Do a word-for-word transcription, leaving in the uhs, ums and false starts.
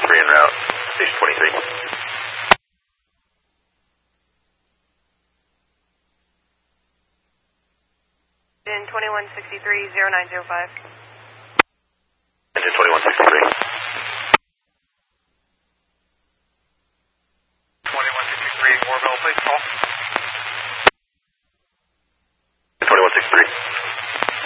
sixty-three en route, station twenty-three. Engine twenty-one sixty-three, zero nine zero five. Engine twenty-one sixty-three. twenty-one sixty-three, Warville, please call. twenty-one sixty-three.